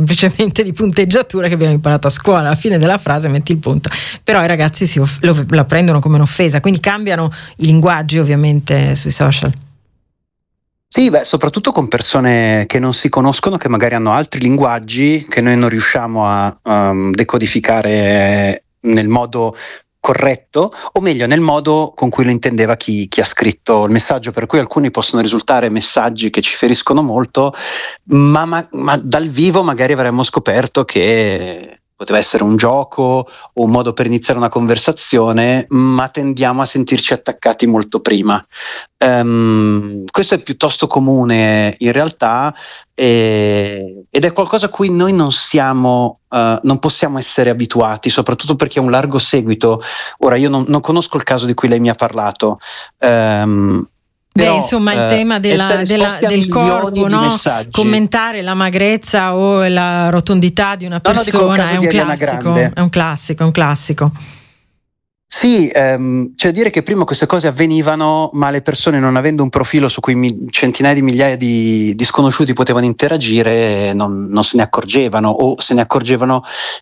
semplicemente di punteggiatura che abbiamo imparato a scuola. Alla fine della frase metti il punto, però i ragazzi la prendono come un'offesa, quindi cambiano i linguaggi ovviamente sui social. Sì, soprattutto con persone che non si conoscono, che magari hanno altri linguaggi che noi non riusciamo a decodificare nel modo corretto, o meglio nel modo con cui lo intendeva chi ha scritto il messaggio, per cui alcuni possono risultare messaggi che ci feriscono molto, ma dal vivo magari avremmo scoperto che poteva essere un gioco o un modo per iniziare una conversazione, ma tendiamo a sentirci attaccati molto prima. Questo è piuttosto comune in realtà, ed è qualcosa a cui noi non possiamo essere abituati, soprattutto perché ha un largo seguito. Ora io non conosco il caso di cui lei mi ha parlato. Però, insomma, il tema del corpo, no? Commentare la magrezza o la rotondità di una persona è un classico. Sì, cioè dire che prima queste cose avvenivano, ma le persone, non avendo un profilo su cui centinaia di migliaia di sconosciuti potevano interagire, non se ne accorgevano, o se ne accorgevano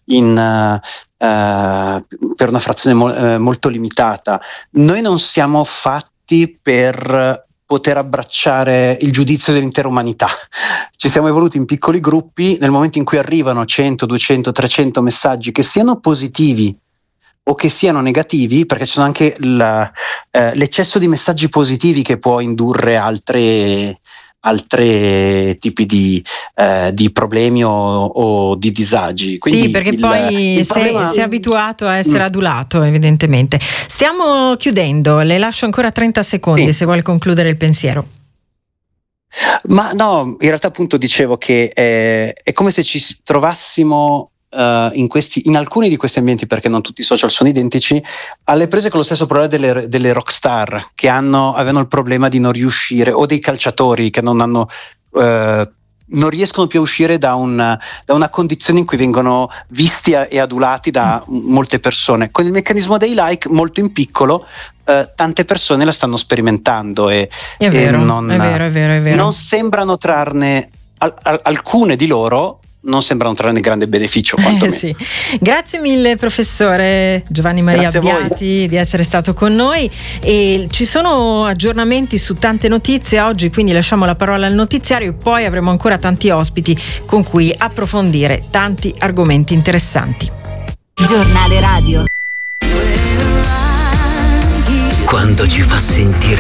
per una frazione molto limitata. Noi non siamo fatti per poter abbracciare il giudizio dell'intera umanità. Ci siamo evoluti in piccoli gruppi. Nel momento in cui arrivano 100, 200, 300 messaggi, che siano positivi o che siano negativi, perché c'è anche l'eccesso di messaggi positivi che può indurre altri tipi di problemi o di disagi. Quindi sì, perché poi sei abituato a essere adulato, evidentemente. Stiamo chiudendo, le lascio ancora 30 secondi se vuole concludere il pensiero. Ma no, in realtà appunto dicevo che è come se ci trovassimo in alcuni di questi ambienti, perché non tutti i social sono identici, alle prese con lo stesso problema delle rockstar che avevano il problema di non riuscire, o dei calciatori che non riescono più a uscire da una condizione in cui vengono visti e adulati da molte persone. Con il meccanismo dei like, molto in piccolo, tante persone la stanno sperimentando e non sembrano trarne alcune di loro non sembrano trarne grande beneficio. Sì. Grazie mille professore Giovanni Maria Abbiati di essere stato con noi, e ci sono aggiornamenti su tante notizie oggi, quindi lasciamo la parola al notiziario e poi avremo ancora tanti ospiti con cui approfondire tanti argomenti interessanti. Giornale radio. Quando ci fa sentire